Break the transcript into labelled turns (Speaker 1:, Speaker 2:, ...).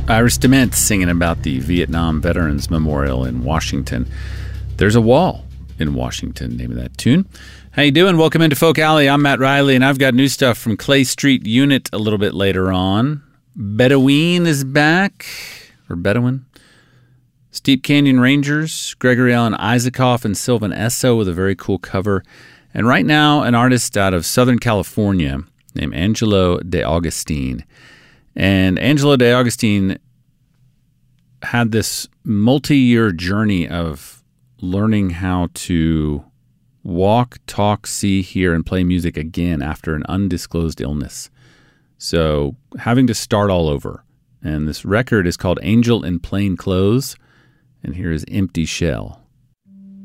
Speaker 1: Iris DeMint singing about the Vietnam Veterans Memorial in Washington. There's a wall in Washington, name of that tune. How you doing? Welcome into Folk Alley. I'm Matt Riley, and I've got new stuff from Clay Street Unit a little bit later on. Bedouin is back, or Bedouin. Steep Canyon Rangers, Gregory Alan Isaacoff and Sylvan Esso with a very cool cover. And right now, an artist out of Southern California named Angelo De Augustine. And Angelo De Augustine had this multi-year journey of learning how to walk, talk, see, hear, and play music again after an undisclosed illness. So having to start all over. And this record is called Angel in Plain Clothes. And here is Empty Shell.